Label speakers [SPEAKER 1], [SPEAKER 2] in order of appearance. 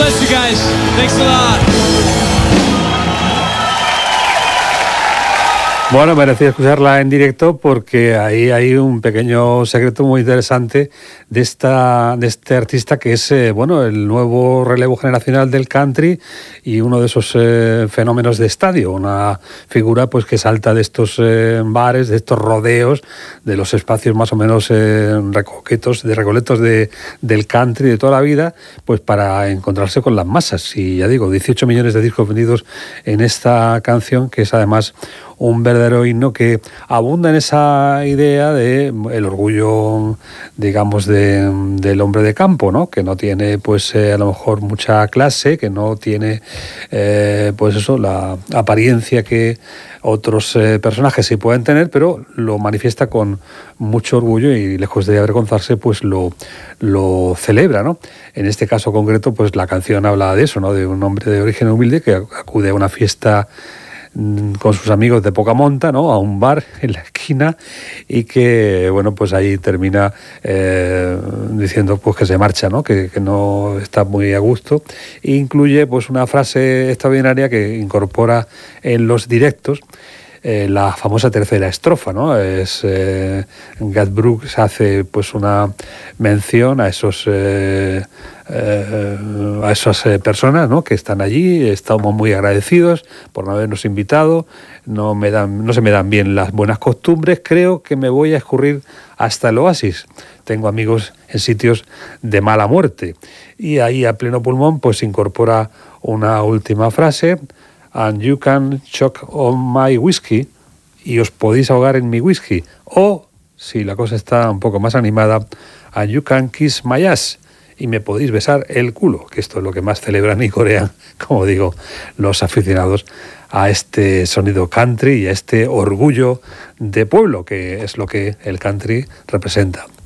[SPEAKER 1] bless you guys. Thanks a lot.
[SPEAKER 2] Bueno, merecía escucharla en directo porque ahí hay un pequeño secreto muy interesante de este artista que es bueno, el nuevo relevo generacional del country y uno de esos fenómenos de estadio, una figura pues que salta de estos bares, de estos rodeos, de los espacios más o menos recoletos del country de toda la vida, pues para encontrarse con las masas. Y ya digo, 18 millones de discos vendidos en esta canción, que es además un verdadero himno que abunda en esa idea de el orgullo, digamos, del hombre de campo, ¿no? Que no tiene, pues, a lo mejor mucha clase, que no tiene, pues eso, la apariencia que otros personajes sí pueden tener, pero lo manifiesta con mucho orgullo y lejos de avergonzarse, pues lo celebra, ¿no? En este caso concreto, pues la canción habla de eso, ¿no? De un hombre de origen humilde que acude a una fiesta con sus amigos de poca monta, ¿no? A un bar en la esquina y que, bueno, pues ahí termina diciendo pues que se marcha, ¿no? Que no está muy a gusto. E incluye pues una frase extraordinaria que incorpora en los directos, la famosa tercera estrofa, ¿no? Garth Brooks hace pues una mención a esos a esas personas, ¿no? Que están allí. Estamos muy agradecidos por no habernos invitado. No se me dan bien las buenas costumbres. Creo que me voy a escurrir hasta el oasis. Tengo amigos en sitios de mala muerte. Y ahí a pleno pulmón pues incorpora una última frase: and you can choke on my whiskey, y os podéis ahogar en mi whisky. O, si la cosa está un poco más animada, and you can kiss my ass, y me podéis besar el culo, que esto es lo que más celebran y corean, como digo, los aficionados a este sonido country y a este orgullo de pueblo, que es lo que el country representa.